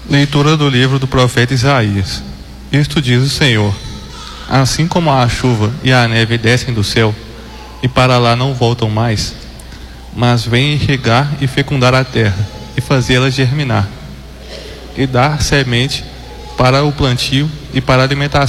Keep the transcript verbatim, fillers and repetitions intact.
Leitura do livro do profeta Isaías. Isto diz o Senhor: assim como a chuva e a neve descem do céu, e para lá não voltam mais, mas vêm regar e fecundar a terra, e fazê-la germinar, e dar semente para o plantio e para a alimentação